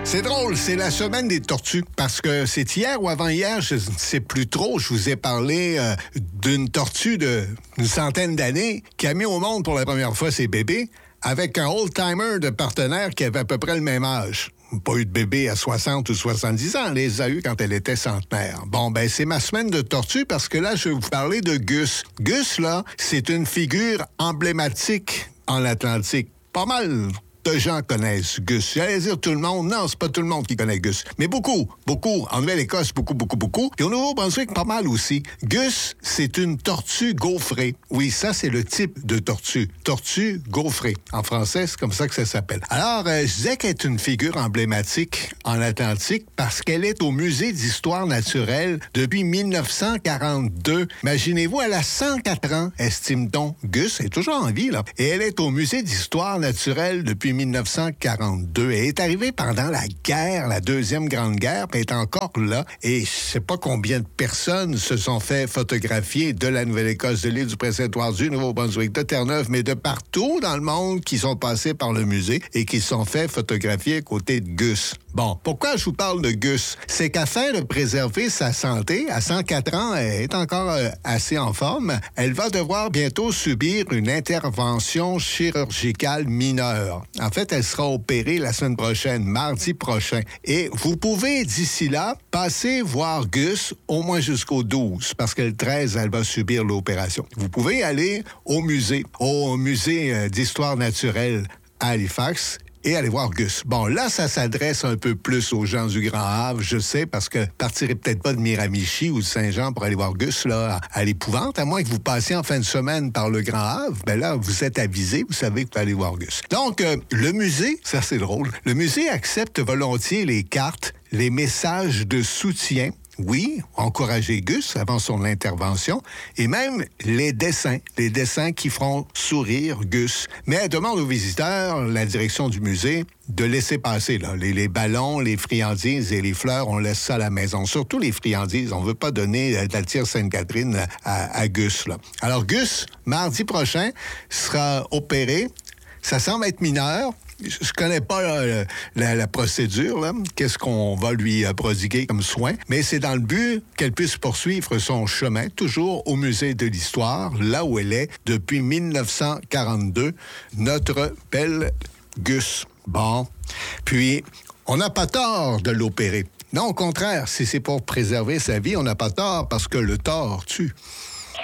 C'est drôle, c'est la semaine des tortues. Parce que c'est hier ou avant-hier, je ne sais plus trop, je vous ai parlé d'une tortue d'une centaine d'années qui a mis au monde pour la première fois ses bébés avec un old-timer de partenaire qui avait à peu près le même âge. Pas eu de bébé à 60 ou 70 ans, elle les a eu quand elle était centenaire. Bon, ben c'est ma semaine de tortue parce que là, je vais vous parler de Gus. Gus, là, c'est une figure emblématique en Atlantique. Pas mal de gens connaissent Gus. J'allais dire tout le monde. Non, c'est pas tout le monde qui connaît Gus. Mais beaucoup. En Nouvelle-Écosse, beaucoup. Et au Nouveau-Brunswick, pas mal aussi. Gus, c'est une tortue gaufrée. Oui, ça, c'est le type de tortue. Tortue gaufrée. En français, c'est comme ça que ça s'appelle. Alors, je disais qu'elle est une figure emblématique en Atlantique parce qu'elle est au Musée d'histoire naturelle depuis 1942. Imaginez-vous, elle a 104 ans, estime-t-on. Gus est toujours en vie, là. Et elle est au Musée d'histoire naturelle depuis 1942. Elle est arrivée pendant la guerre, la Deuxième Grande Guerre, puis elle est encore là. Et je sais pas combien de personnes se sont fait photographier de la Nouvelle-Écosse, de l'île du Prince-Édouard, du Nouveau-Brunswick, de Terre-Neuve, mais de partout dans le monde qui sont passés par le musée et qui se sont fait photographier à côté de Gus. Bon, pourquoi je vous parle de Gus? C'est qu'afin de préserver sa santé, à 104 ans, elle est encore assez en forme. Elle va devoir bientôt subir une intervention chirurgicale mineure. En fait, elle sera opérée la semaine prochaine, mardi prochain. Et vous pouvez, d'ici là, passer voir Gus au moins jusqu'au 12, parce que le 13, elle va subir l'opération. Vous pouvez aller au musée d'histoire naturelle à Halifax, et aller voir Gus. Bon, là, ça s'adresse un peu plus aux gens du Grand Havre, je sais, parce que partirez peut-être pas de Miramichi ou de Saint-Jean pour aller voir Gus, là, à l'Épouvante, à moins que vous passiez en fin de semaine par le Grand Havre. Ben là, vous êtes avisé, vous savez que vous allez voir Gus. Donc, le musée, ça c'est drôle, le musée accepte volontiers les cartes, les messages de soutien. Oui, encourager Gus avant son intervention, et même les dessins qui feront sourire Gus. Mais elle demande aux visiteurs, la direction du musée, de laisser passer là, les ballons, les friandises et les fleurs, on laisse ça à la maison. Surtout les friandises, on veut pas donner de la tire Sainte-Catherine à Gus. Là. Alors Gus, mardi prochain, sera opéré. Ça semble être mineur. Je connais pas la procédure, là. Qu'est-ce qu'on va lui prodiguer comme soin, mais c'est dans le but qu'elle puisse poursuivre son chemin, toujours au Musée de l'Histoire, là où elle est depuis 1942, notre belle Gus. Bon, puis on n'a pas tort de l'opérer. Non, au contraire, si c'est pour préserver sa vie, on n'a pas tort parce que le tort tue.